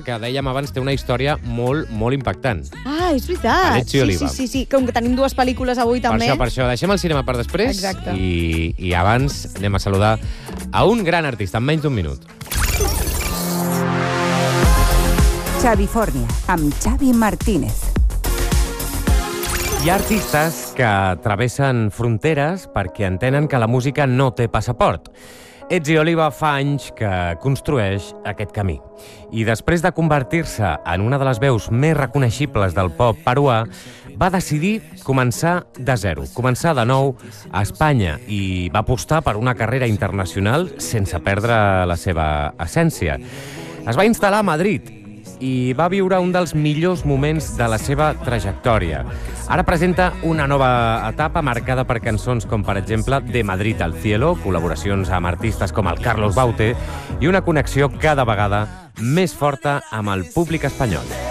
que dèiem abans, té una història molt, molt impactant. Ah, és veritat. Alexi Oliva. Sí. Com que tenim dues pel·lícules avui també. Per això. Deixem el cinema per després. Exacte. I abans anem a saludar a un gran artista, en menys d'un minut. Xavifòrnia, amb Xavi Martínez. Hi ha artistes que travessen fronteres perquè entenen que la música no té passaport. Ezzi Oliva fa anys que construeix aquest camí. I després de convertir-se en una de les veus més reconeixibles del pop peruà, va decidir començar de zero, començar de nou a Espanya i va apostar per una carrera internacional sense perdre la seva essència. Es va instal·lar a Madrid i va viure un dels millors moments de la seva trajectòria. Ara presenta una nova etapa marcada per cançons com, per exemple, De Madrid al Cielo, col·laboracions amb artistes com el Carlos Baute i una connexió cada vegada més forta amb el públic espanyol.